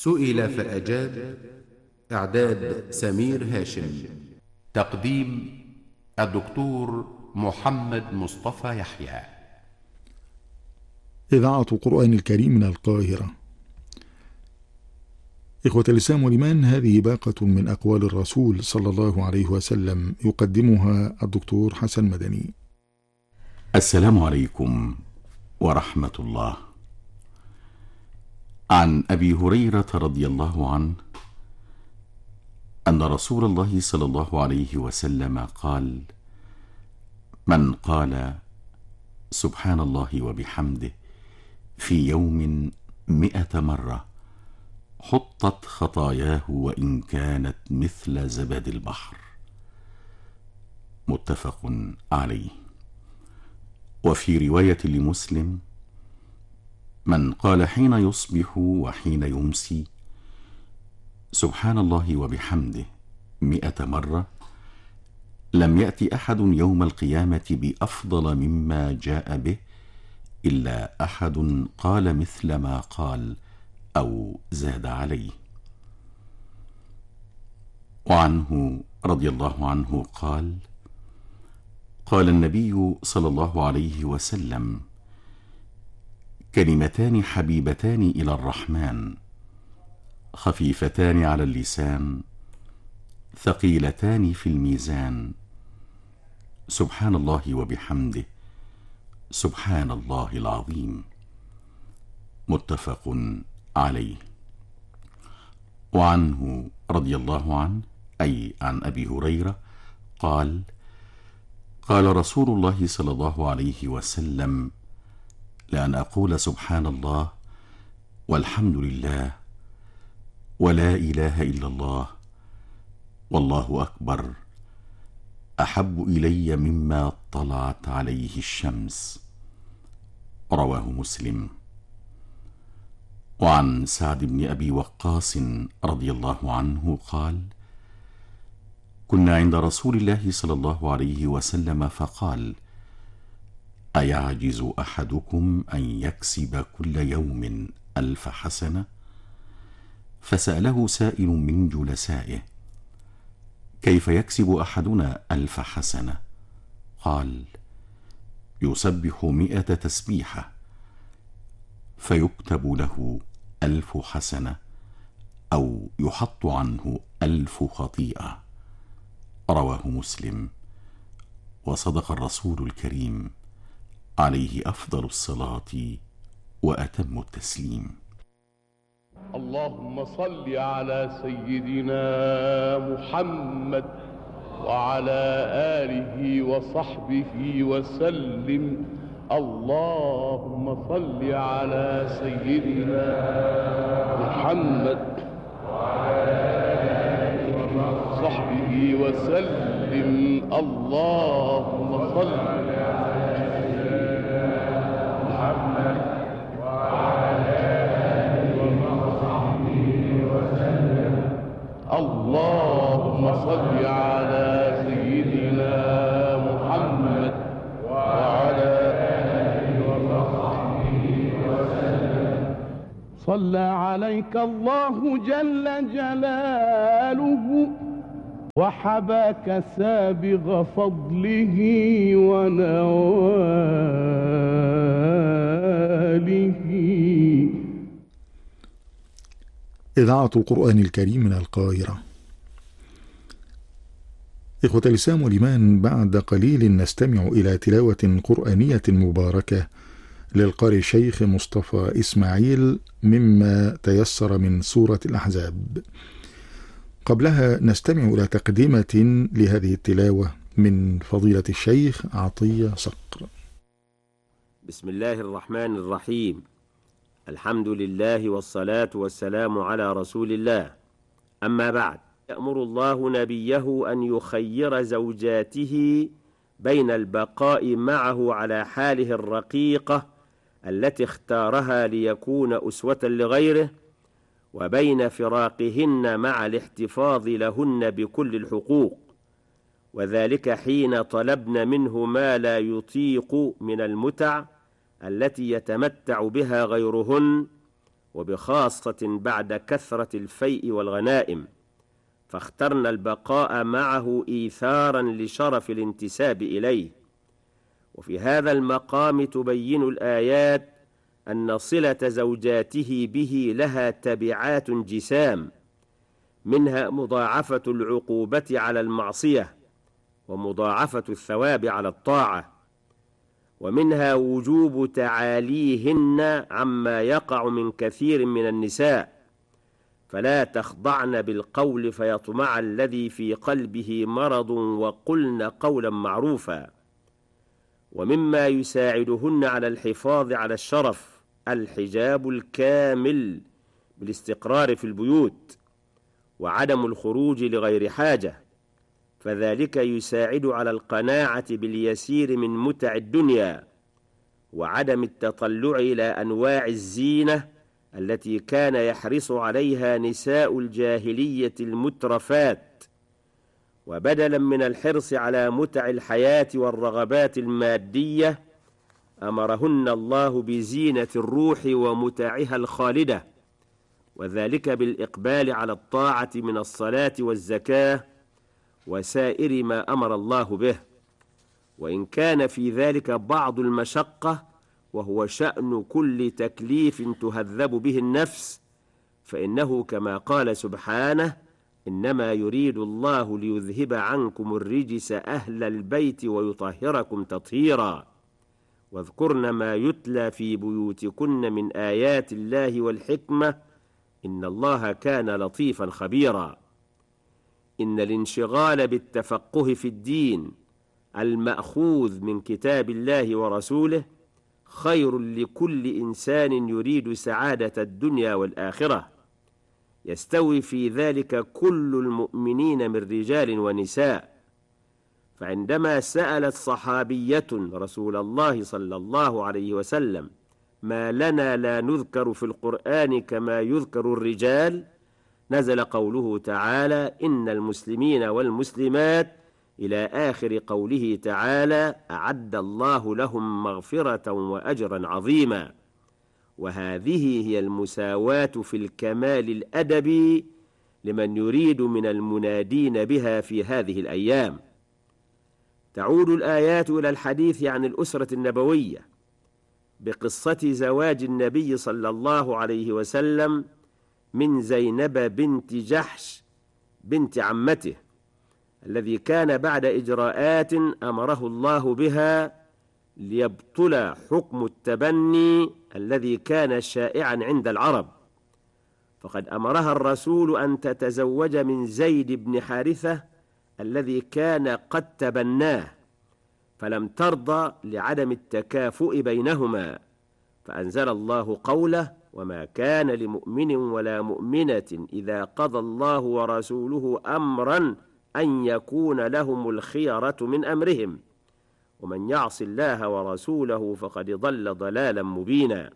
سئل فأجاب. إعداد سمير هاشم. تقديم الدكتور محمد مصطفى يحيى. إذاعة القرآن الكريم من القاهرة. إخوة الإسلام والإيمان، هذه باقة من أقوال الرسول صلى الله عليه وسلم، يقدمها الدكتور حسن مدني. السلام عليكم ورحمة الله. عن أبي هريرة رضي الله عنه أن رسول الله صلى الله عليه وسلم قال: من قال سبحان الله وبحمده في يوم 100 مرة حطت خطاياه وإن كانت مثل زبد البحر. متفق عليه. وفي رواية لمسلم: من قال حين يصبح وحين يمسي سبحان الله وبحمده 100 مرة لم يأتي أحد يوم القيامة بأفضل مما جاء به إلا أحد قال مثل ما قال أو زاد عليه. وعنه رضي الله عنه قال: قال النبي صلى الله عليه وسلم: كلمتان حبيبتان إلى الرحمن خفيفتان على اللسان ثقيلتان في الميزان، سبحان الله وبحمده سبحان الله العظيم. متفق عليه. وعنه رضي الله عنه، أي عن أبي هريرة، قال: قال رسول الله صلى الله عليه وسلم: لأن أقول سبحان الله والحمد لله ولا إله إلا الله والله أكبر أحب إلي مما طلعت عليه الشمس. رواه مسلم. وعن سعد بن أبي وقاص رضي الله عنه قال: كنا عند رسول الله صلى الله عليه وسلم فقال: أيعجز أحدكم أن يكسب كل يوم 1000 حسنة؟ فسأله سائل من جلسائه: كيف يكسب أحدنا 1000 حسنة؟ قال: يسبح 100 تسبيحة فيكتب له 1000 حسنة أو يحط عنه 1000 خطيئة. رواه مسلم. وصدق الرسول الكريم عليه أفضل الصلاة وأتم التسليم. اللهم صل على سيدنا محمد وعلى آله وصحبه وسلم. اللهم صل على سيدنا محمد وعلى آله وصحبه وسلم. اللهم صل على سيدنا محمد وعلى آله وصحبه وسلم. اللهم صل على سيدنا محمد وعلى آله وصحبه وسلم. صلى عليك الله جل جلاله وحباك سابغ فضله ونواله. إذاعة القرآن الكريم من القاهرة. إخوة الإسلام والإيمان، بعد قليل نستمع إلى تلاوة قرآنية مباركة للقارئ الشيخ مصطفى إسماعيل مما تيسر من سورة الأحزاب. قبلها نستمع إلى تقدمة لهذه التلاوة من فضيلة الشيخ عطية صقر. بسم الله الرحمن الرحيم. الحمد لله والصلاة والسلام على رسول الله. أما بعد، يأمر الله نبيه أن يخير زوجاته بين البقاء معه على حاله الرقيقة التي اختارها ليكون أسوة لغيره، وبين فراقهن مع الاحتفاظ لهن بكل الحقوق، وذلك حين طلبن منه ما لا يطيق من المتع التي يتمتع بها غيرهن، وبخاصة بعد كثرة الفيء والغنائم، فاخترنا البقاء معه إيثارا لشرف الانتساب إليه. وفي هذا المقام تبين الآيات أن صلة زوجاته به لها تبعات جسام، منها مضاعفة العقوبة على المعصية ومضاعفة الثواب على الطاعة، ومنها وجوب تعاليهن عما يقع من كثير من النساء، فلا تخضعن بالقول فيطمع الذي في قلبه مرض وقلن قولا معروفا. ومما يساعدهن على الحفاظ على الشرف الحجاب الكامل بالاستقرار في البيوت وعدم الخروج لغير حاجة، فذلك يساعد على القناعة باليسير من متع الدنيا وعدم التطلع إلى أنواع الزينة التي كان يحرص عليها نساء الجاهلية المترفات. وبدلا من الحرص على متع الحياة والرغبات المادية أمرهن الله بزينة الروح ومتعها الخالدة، وذلك بالإقبال على الطاعة من الصلاة والزكاة وسائر ما أمر الله به، وإن كان في ذلك بعض المشقة وهو شأن كل تكليف تهذب به النفس، فإنه كما قال سبحانه: إنما يريد الله ليذهب عنكم الرجس أهل البيت ويطهركم تطهيرا، واذكرن ما يتلى في بيوتكن من آيات الله والحكمة إن الله كان لطيفا خبيرا. إن الانشغال بالتفقه في الدين المأخوذ من كتاب الله ورسوله خير لكل إنسان يريد سعادة الدنيا والآخرة، يستوي في ذلك كل المؤمنين من رجال ونساء. فعندما سألت صحابية رسول الله صلى الله عليه وسلم: ما لنا لا نذكر في القرآن كما يذكر الرجال، نزل قوله تعالى: إن المسلمين والمسلمات إلى آخر قوله تعالى: أعد الله لهم مغفرة وأجرا عظيما. وهذه هي المساواة في الكمال الأدبي لمن يريد من المنادين بها في هذه الأيام. تعود الآيات إلى الحديث عن الأسرة النبوية بقصة زواج النبي صلى الله عليه وسلم من زينب بنت جحش بنت عمته، الذي كان بعد إجراءات أمره الله بها ليبطل حكم التبني الذي كان شائعا عند العرب. فقد أمرها الرسول أن تتزوج من زيد بن حارثة الذي كان قد تبناه، فلم ترضى لعدم التكافؤ بينهما، فأنزل الله قوله: وما كان لمؤمن ولا مؤمنة إذا قضى الله ورسوله أمرا أن يكون لهم الخيرة من أمرهم، ومن يعص الله ورسوله فقد ضل ضلالا مبينا.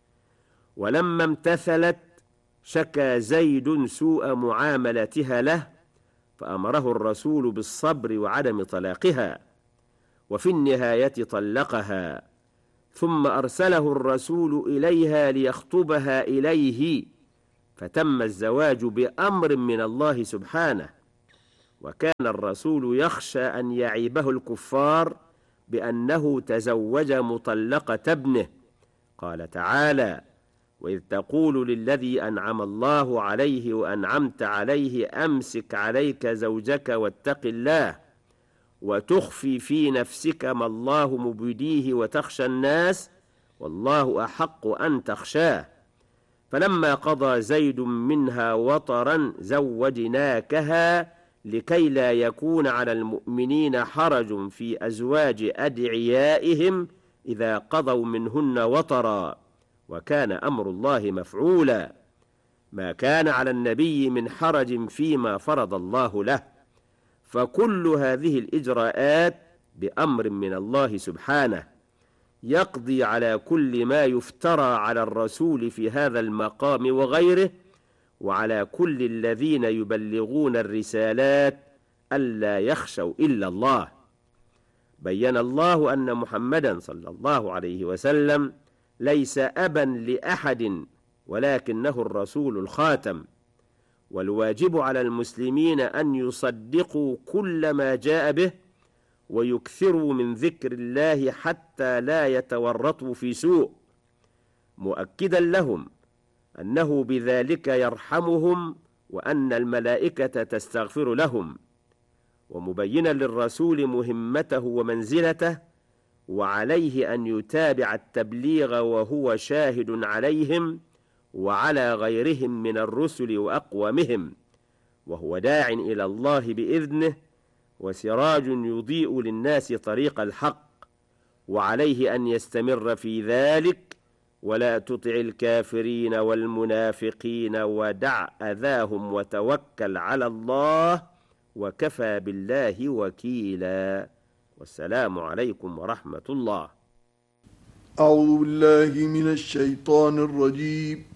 ولما امتثلت شكى زيد سوء معاملتها له، فأمره الرسول بالصبر وعدم طلاقها، وفي النهاية طلقها، ثم أرسله الرسول إليها ليخطبها إليه، فتم الزواج بأمر من الله سبحانه. وكان الرسول يخشى أن يعيبه الكفار بأنه تزوج مطلقة ابنه. قال تعالى: وإذ تقول للذي أنعم الله عليه وأنعمت عليه أمسك عليك زوجك واتق الله وتخفي في نفسك ما الله مبديه وتخشى الناس والله أحق أن تخشاه، فلما قضى زيد منها وطرا زوجناكها لكي لا يكون على المؤمنين حرج في أزواج أدعيائهم إذا قضوا منهن وطرا، وكان أمر الله مفعولا. ما كان على النبي من حرج فيما فرض الله له، فكل هذه الإجراءات بأمر من الله سبحانه يقضي على كل ما يفترى على الرسول في هذا المقام وغيره، وعلى كل الذين يبلغون الرسالات ألا يخشوا إلا الله. بين الله أن محمدا صلى الله عليه وسلم ليس أبا لأحد، ولكنه الرسول الخاتم، والواجب على المسلمين أن يصدقوا كل ما جاء به ويكثروا من ذكر الله حتى لا يتورطوا في سوء، مؤكدا لهم أنه بذلك يرحمهم وأن الملائكة تستغفر لهم، ومبينا للرسول مهمته ومنزلته، وعليه أن يتابع التبليغ وهو شاهد عليهم وعلى غيرهم من الرسل وأقومهم، وهو داع إلى الله بإذنه وسراج يضيء للناس طريق الحق، وعليه أن يستمر في ذلك ولا تطع الكافرين والمنافقين ودع أذاهم وتوكل على الله وكفى بالله وكيلا. والسلام عليكم ورحمة الله. أعوذ بالله من الشيطان الرجيم.